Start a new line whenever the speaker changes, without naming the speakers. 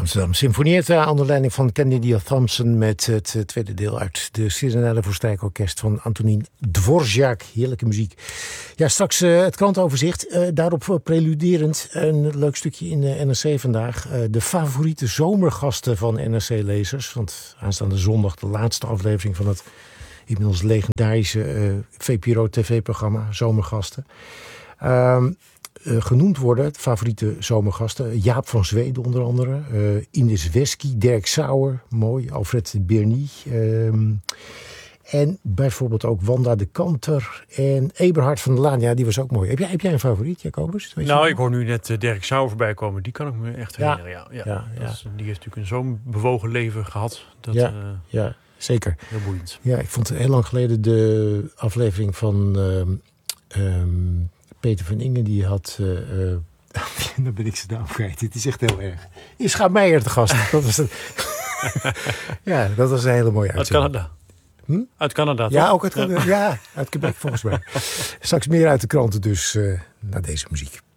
Amsterdam symfonieert onder leiding van Kennedy Thompson met het tweede deel uit de Serenade voor Strijkorkest van Antonín Dvořák. Heerlijke muziek. Ja, straks het krantoverzicht. Daarop preluderend een leuk stukje in de NRC vandaag. De favoriete zomergasten van NRC-lezers. Want aanstaande zondag de laatste aflevering van het inmiddels legendarische VPRO-tv-programma Zomergasten. Genoemd worden, het favoriete zomergasten. Jaap van Zweden onder andere. Ines Wesky, Dirk Sauer, mooi. Alfred Berny. En bijvoorbeeld ook Wanda de Kanter. En Eberhard van der Laan, ja, die was ook mooi. Heb jij een favoriet, Jacobus?
Nou, ik hoor nu net Dirk Sauer voorbij komen. Die kan ik me echt herinneren. Ja. Die heeft natuurlijk zo'n bewogen leven gehad. Dat,
ja, zeker.
Heel boeiend.
Ja, ik vond heel lang geleden de aflevering van Peter van Ingen. Die had... dan ben ik zijn naam kwijt. Het is echt heel erg. Is Schaap Meijer te gast. Dat was het. Ja, dat was een hele mooie uitzending.
Uit Canada. Uit Canada, toch?
Ja, ook uit Canada. Ja, uit Quebec volgens mij. Straks meer uit de kranten dus na deze muziek.